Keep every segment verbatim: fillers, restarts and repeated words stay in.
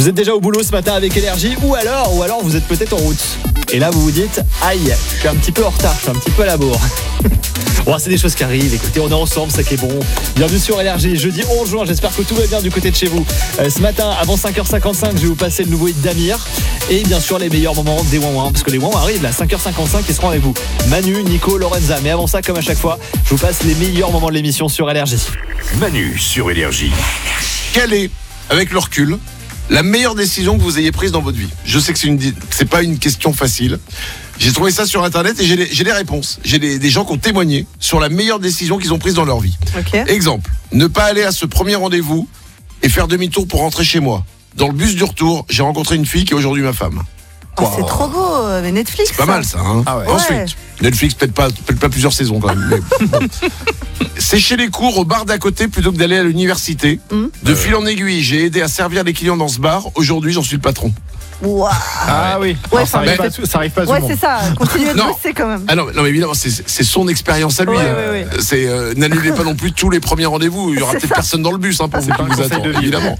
Vous êtes déjà au boulot ce matin avec énergie ou alors, ou alors vous êtes peut-être en route. Et là vous vous dites, aïe, je suis un petit peu en retard, je suis un petit peu à la bourre. Bon, c'est des choses qui arrivent, écoutez, on est ensemble, ça qui est bon. Bienvenue sur Énergie, jeudi onze juin, j'espère que tout va bien du côté de chez vous. Euh, ce matin, avant cinq heures cinquante-cinq, je vais vous passer le nouveau hit d'Amir. Et bien sûr, les meilleurs moments des Ouin-Ouin, parce que les Ouin-Ouin arrivent là, cinq heures cinquante-cinq, ils seront avec vous. Manu, Nico, Lorenza. Mais avant ça, comme à chaque fois, je vous passe les meilleurs moments de l'émission sur Énergie. Manu sur Énergie. Quelle est, avec le recul, la meilleure décision que vous ayez prise dans votre vie? Je sais que c'est, une, c'est pas une question facile. J'ai trouvé ça sur internet et j'ai les, j'ai les réponses. J'ai les, des gens qui ont témoigné sur la meilleure décision qu'ils ont prise dans leur vie. Okay. Exemple, ne pas aller à ce premier rendez-vous et faire demi-tour pour rentrer chez moi. Dans le bus du retour, j'ai rencontré une fille qui est aujourd'hui ma femme. Oh, wow. C'est trop beau, mais Netflix. C'est pas mal ça. Hein. Ah ouais. Ensuite, ouais. Netflix peut-être pas, peut-être pas plusieurs saisons quand même. Mais bon. Sécher les cours au bar d'à côté plutôt que d'aller à l'université. Mmh. De fil en aiguille, j'ai aidé à servir les clients dans ce bar. Aujourd'hui, j'en suis le patron. Wow. Ah oui, ouais, alors, ça, arrive pas, ça arrive pas à tout le ouais, monde. c'est ça, continuez de bosser quand même. Ah non, non mais évidemment, c'est, c'est son expérience à lui. Ouais, hein. ouais, ouais. C'est, euh, n'annulez pas non plus tous les premiers rendez-vous. Il y aura c'est peut-être ça. personne dans le bus hein, pour c'est vous pas qui vous attend, de vie, évidemment.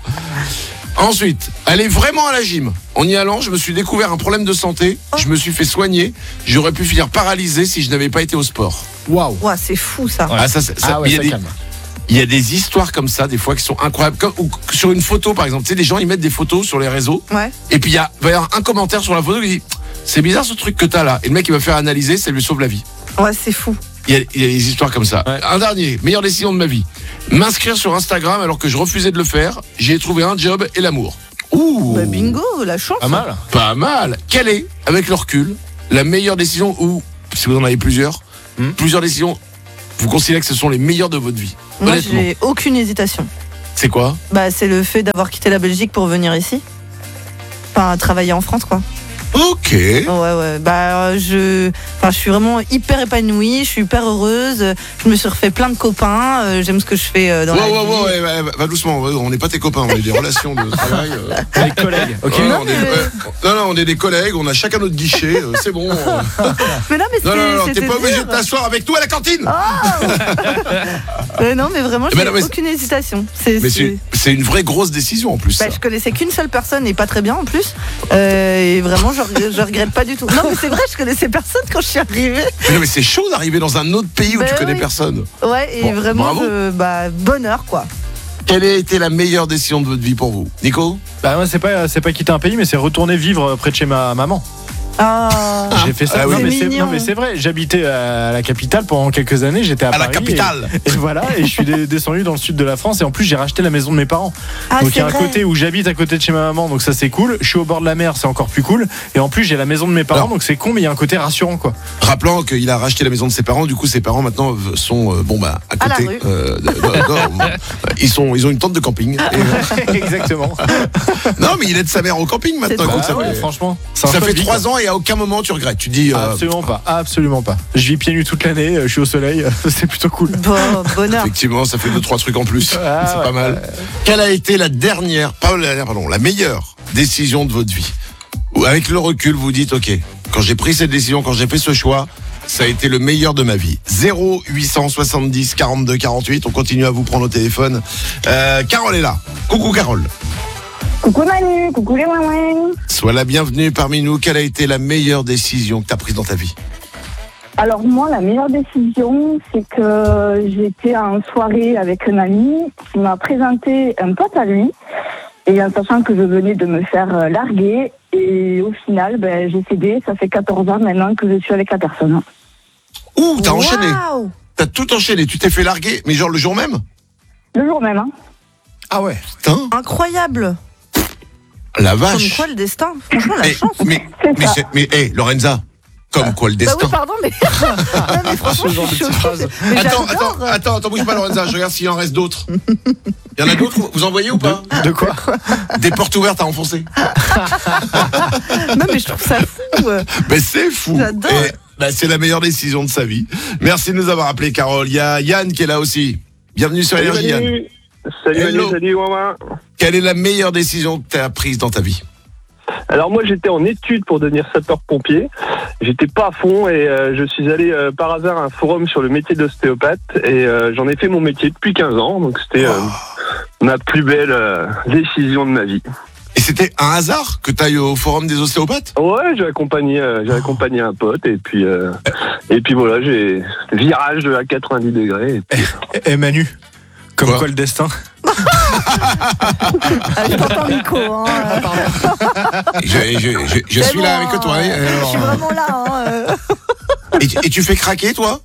Ensuite, aller vraiment à la gym. En y allant, je me suis découvert un problème de santé. Oh. Je me suis fait soigner. J'aurais pu finir paralysé si je n'avais pas été au sport. Waouh. Ouais, c'est fou ça. Ouais. Ah, ça, ça, ça ah ouais, il y a ça des, calme. Il y a des histoires comme ça, des fois, qui sont incroyables. Comme, ou, sur une photo, par exemple. Tu sais, des gens, ils mettent des photos sur les réseaux. Ouais. Et puis, il y a, va y avoir un commentaire sur la photo qui dit c'est bizarre ce truc que t'as là. Et le mec, il va faire analyser, ça lui sauve la vie. Ouais, c'est fou. Il y a, il y a des histoires comme ça. Ouais. Un dernier, meilleure décision de ma vie. M'inscrire sur Instagram alors que je refusais de le faire. J'ai trouvé un job et l'amour. Ouh. Bah bingo, la chance. Pas mal. Pas mal. Quelle est, avec le recul, la meilleure décision ou, si vous en avez plusieurs, hmm. plusieurs décisions, vous considérez que ce sont les meilleures de votre vie? Moi, honnêtement. j'ai aucune hésitation. C'est quoi? Bah, c'est le fait d'avoir quitté la Belgique pour venir ici. Enfin, travailler en France, quoi. Ok. Ouais, ouais. Bah, je, enfin, je suis vraiment hyper épanouie. Je suis hyper heureuse. Je me suis refait plein de copains. Euh, j'aime ce que je fais euh, dans ouais, la ouais, vie. Ouais, ouais, va, va doucement. On n'est pas tes copains. On est des relations de travail. Euh... Des collègues. Ok. Ouais, non, on mais... est, ouais. non, non, on est des collègues. On a chacun notre guichet. Euh, c'est bon. Euh... mais non, mais c'est, non, non, non, c'était t'es pas obligé dur. de t'asseoir avec nous à la cantine. Oh euh, non, mais vraiment, j'ai mais non, mais aucune hésitation. C'est, mais c'est... c'est, c'est une vraie grosse décision en plus. Bah, je connaissais qu'une seule personne et pas très bien en plus. Euh, et vraiment, je, je regrette pas du tout. Non, mais c'est vrai, je connaissais personne quand je suis arrivée. Mais non, mais c'est chaud d'arriver dans un autre pays où bah, tu connais oui. personne. Ouais, et bon, vraiment, bravo. je, bah, bonheur quoi. Quelle a été la meilleure décision de votre vie pour vous, Nico? Bah moi c'est pas c'est pas quitter un pays mais c'est retourner vivre près de chez ma maman. Ah. J'ai fait ça. Ah, non, oui. mais c'est c'est, mignon. non mais c'est vrai. J'habitais à la capitale pendant quelques années. J'étais à, À la Paris. capitale. Et, et voilà. Et je suis dé- descendu dans le sud de la France. Et en plus j'ai racheté la maison de mes parents. Ah, donc il y a un vrai. côté où j'habite à côté de chez ma maman. Donc ça c'est cool. Je suis au bord de la mer. C'est encore plus cool. Et en plus j'ai la maison de mes parents. Alors, donc c'est con mais il y a un côté rassurant quoi. Rappelant qu'il a racheté la maison de ses parents, du coup ses parents maintenant sont euh, bon bah à À la côté. rue. Euh, de- de- de- ils sont ils ont une tente de camping. Et, Exactement. non mais il aide sa mère au camping maintenant. C'est donc Bah ça ouais, fait, franchement. C'est un ça choix fait de vie, trois quoi. ans et à aucun moment tu regrettes. Tu dis euh, Absolument pas, absolument pas. Je vis pieds nus toute l'année, je suis au soleil, c'est plutôt cool. Bon, bonheur. effectivement ça fait deux trois trucs en plus. Ah, c'est ouais, pas mal. ouais. Quelle a été la dernière, pas la dernière, pardon, la meilleure décision de votre vie? Ou avec le recul vous dites ok, quand j'ai pris cette décision, quand j'ai fait ce choix, ça a été le meilleur de ma vie. zéro huit cent soixante-dix quarante-deux quarante-huit. On continue à vous prendre au téléphone. Euh, Carole est là. Coucou Carole. Coucou Manu, coucou les ouin-ouin. Sois la bienvenue parmi nous. Quelle a été la meilleure décision que tu as prise dans ta vie? Alors moi, la meilleure décision, c'est que j'étais en soirée avec un ami qui m'a présenté un pote à lui, et en sachant que je venais de me faire larguer, et au final, ben, j'ai cédé. Ça fait quatorze ans maintenant que je suis avec la personne. Ouh, t'as enchaîné. Waouh. T'as tout enchaîné. Tu t'es fait larguer, mais genre le jour même? Le jour même, hein. Ah ouais. Putain, Incroyable. la Comme vache. quoi le destin. Franchement, la Eh, chance. mais, C'est mais, ça. c'est- mais, hey, Lorenza, comme quoi le Bah destin. oui, pardon, mais, non, mais franchement, Ce genre je suis de petite choquée. phrase. Mais Attends, j'adore. attends, attends, attends, bouge pas Lorenza, je regarde s'il en reste d'autres. Il y en a d'autres, vous en voyez ou pas? De quoi? Des portes ouvertes à enfoncer. Non, mais je trouve ça fou. Mais c'est fou. J'adore. Et, bah, c'est la meilleure décision de sa vie. Merci de nous avoir appelé Carole. Il y a Yann qui est là aussi. Bienvenue sur Salut Énergie Yann. Manu, salut Hello. Manu, salut Ouin-Ouin. Quelle est la meilleure décision que tu as prise dans ta vie? Alors moi j'étais en études pour devenir sapeur-pompier, j'étais pas à fond et euh, je suis allé euh, par hasard à un forum sur le métier d'ostéopathe et euh, j'en ai fait mon métier depuis quinze ans, donc c'était euh, ma plus belle euh, décision de ma vie. Et c'était un hasard que tu ailles au forum des ostéopathes? Ouais, j'ai accompagné, euh, j'ai accompagné un pote et puis euh, et puis voilà, j'ai virage à quatre-vingt-dix degrés. Et puis... Et, et Manu, comme quoi, quoi le destin? Ah, je t'entends, Nico. Hein. Je, je, je, je suis bon, là avec toi. Et, alors, je suis vraiment là. Hein. et, tu- et tu fais craquer, toi?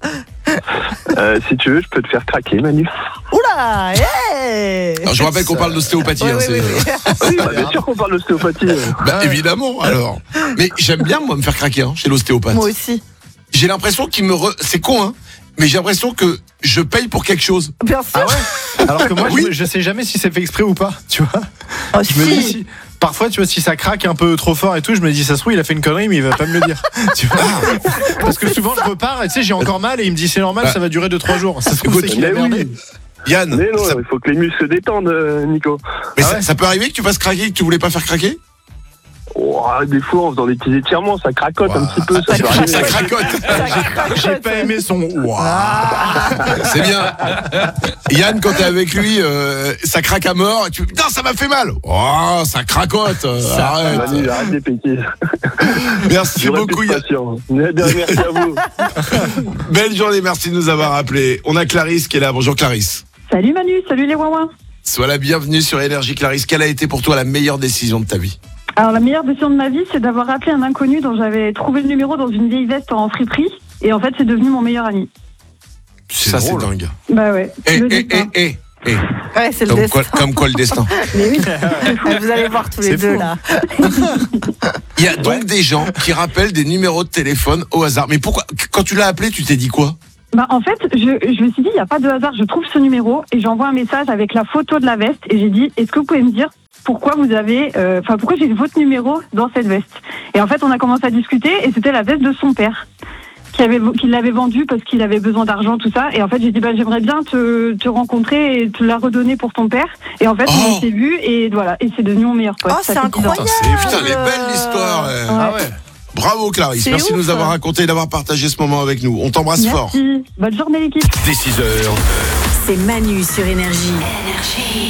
Euh, si tu veux, je peux te faire craquer, Manu. Oula, hey. Alors, je rappelle qu'on parle d'ostéopathie. Oui, hein, oui, c'est- oui, oui. Oui, bah, bien sûr qu'on parle d'ostéopathie. Bah, évidemment, alors. Mais j'aime bien, moi, me faire craquer hein, chez l'ostéopathe. Moi aussi. J'ai l'impression qu'il me... Re... C'est con, hein, mais j'ai l'impression que je paye pour quelque chose. Bien sûr. Ah ouais. Alors que moi, Oui. je, je sais jamais si c'est fait exprès ou pas, tu vois. Oh, Je me dis si. si. Parfois, tu vois, si ça craque un peu trop fort et tout, je me dis, ça se trouve, il a fait une connerie, mais il va pas me le dire. Tu vois. Parce que souvent, je repars et tu sais, j'ai encore mal et il me dit, c'est normal, Bah. ça va durer deux trois jours. Ça se trouve, Écoute, c'est qu'il a mais merdé. oui. Yann, Mais non, ça, il faut que les muscles se détendent, euh, Nico. mais Ah ça, ouais. ça peut arriver que tu fasses craquer et que tu voulais pas faire craquer? Oh, des fois, en faisant des petits étirements, ça cracote un Ouah. petit peu. Ça peut arriver. Ça cracote. J'ai pas aimé son waouh. C'est bien. Yann, quand t'es avec lui, euh, ça craque à mort. Et tu putain, ça m'a fait mal. Oh, ça cracote. euh, arrête. Manu, arrête les péquets. Merci J'aurais beaucoup, plus de Yann. patience. Merci à vous. Belle journée, merci de nous avoir appelés. On a Clarisse qui est là. Bonjour Clarisse. Salut Manu, salut les Wawa. Sois la bienvenue sur Énergie. Clarisse, quelle a été pour toi la meilleure décision de ta vie? Alors la meilleure décision de ma vie, c'est d'avoir appelé un inconnu dont j'avais trouvé le numéro dans une vieille veste en friperie. Et en fait, c'est devenu mon meilleur ami. Ça, c'est drôle. dingue. Bah ouais. Et, le et, et, destin. et, et. Ouais, c'est le Comme destin. quoi, comme quoi le destin. Mais oui. Vous allez voir tous les C'est deux fou. là. Il y a donc des gens qui rappellent des numéros de téléphone au hasard. Mais pourquoi? Quand tu l'as appelé, tu t'es dit quoi? Bah en fait, je, je me suis dit, il n'y a pas de hasard, je trouve ce numéro et j'envoie un message avec la photo de la veste et j'ai dit, est-ce que vous pouvez me dire pourquoi vous avez, enfin pourquoi j'ai votre numéro dans cette veste? Et en fait, on a commencé à discuter et c'était la veste de son père qui avait, qui l'avait vendue parce qu'il avait besoin d'argent, tout ça. Et en fait, j'ai dit, bah j'aimerais bien te, te rencontrer et te la redonner pour ton père. Et en fait, Oh. on s'est vus et voilà, et c'est devenu mon meilleur pote. Oh, Ça c'est fait dix ans. incroyable. Putain, c'est, putain, les belles histoires. ouais. Ah ouais. Bravo Clarisse, C'est merci de ouf. nous avoir raconté et d'avoir partagé ce moment avec nous. On t'embrasse fort. Merci. Bonne journée l'équipe. Dès six heures. C'est Manu sur Énergie.